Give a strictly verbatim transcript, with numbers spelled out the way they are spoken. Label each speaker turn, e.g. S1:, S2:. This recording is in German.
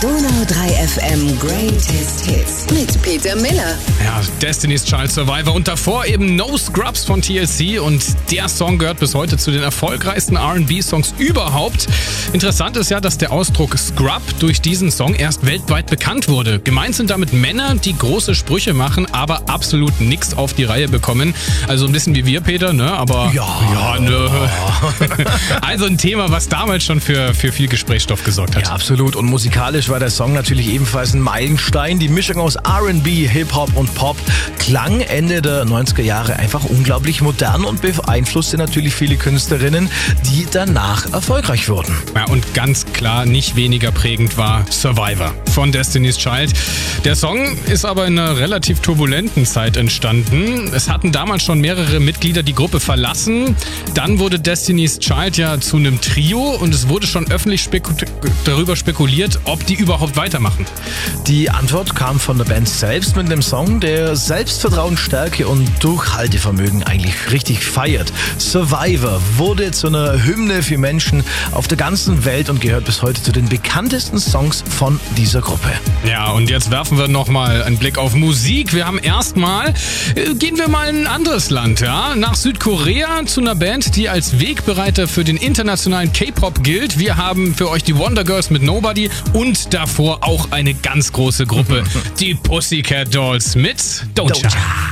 S1: Donau drei F M Greatest Hits mit Peter Miller.
S2: Ja, Destiny's Child Survivor und davor eben No Scrubs von T L C und der Song gehört bis heute zu den erfolgreichsten R and B-Songs überhaupt. Interessant ist ja, dass der Ausdruck Scrub durch diesen Song erst weltweit bekannt wurde. Gemeint sind damit Männer, die große Sprüche machen, aber absolut nichts auf die Reihe bekommen. Also ein bisschen wie wir, Peter, ne? Aber
S3: ja,
S2: ja ne. Also ein Thema, was damals schon für, für viel Gesprächsstoff gesorgt hat.
S3: Ja, absolut. Und musikalisch war der Song natürlich ebenfalls ein Meilenstein. Die Mischung aus R and B, Hip-Hop und Pop klang Ende der neunziger Jahre einfach unglaublich modern und beeinflusste natürlich viele Künstlerinnen, die danach erfolgreich wurden.
S2: Ja, und ganz klar nicht weniger prägend war Survivor von Destiny's Child. Der Song ist aber in einer relativ turbulenten Zeit entstanden. Es hatten damals schon mehrere Mitglieder die Gruppe verlassen. Dann wurde Destiny's Child ja zu einem Trio und es wurde schon öffentlich speku- darüber spekuliert, ob die überhaupt weitermachen.
S3: Die Antwort kam von der Band selbst mit einem Song, der Selbstvertrauen, Stärke und Durchhaltevermögen eigentlich richtig feiert. Survivor wurde zu einer Hymne für Menschen auf der ganzen Welt und gehört bis heute zu den bekanntesten Songs von dieser Gruppe.
S2: Ja, und jetzt werfen wir nochmal einen Blick auf Musik. Wir haben erstmal, äh, gehen wir mal in ein anderes Land, ja, nach Südkorea zu einer Band, die als Wegbereiter für den internationalen K-Pop gilt. Wir haben für euch die Wonder Girls mit Nobody und davor auch eine ganz große Gruppe, die Pussycat Dolls mit Doja. Doja.